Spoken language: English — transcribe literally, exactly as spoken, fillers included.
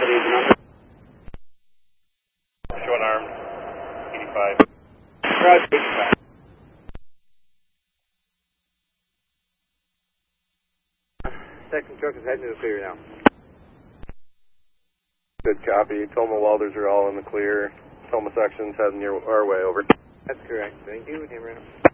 Showing armed, eighty-five. Roger, eighty-five. Second truck is heading to the clear now. Good copy. Toma welders are all in the clear. Toma section's heading your, our way, over. That's correct. Thank you. Hammer out.